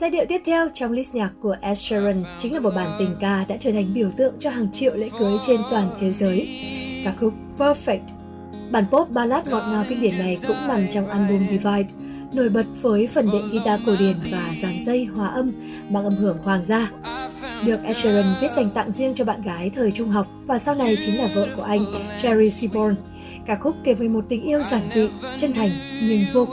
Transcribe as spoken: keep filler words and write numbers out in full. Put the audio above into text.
Giai điệu tiếp theo trong list nhạc của Ed Sheeran chính là một bản tình ca đã trở thành biểu tượng cho hàng triệu lễ cưới trên toàn thế giới, ca khúc Perfect. Bản pop ballad ngọt ngào kinh điển này cũng nằm trong album Divide, nổi bật với phần đệm guitar cổ điển và dàn dây hòa âm mang âm hưởng hoàng gia. Được Ed Sheeran viết dành tặng riêng cho bạn gái thời trung học và sau này chính là vợ của anh, Cherry Seaborn. Ca khúc kể về một tình yêu giản dị, chân thành nhưng vô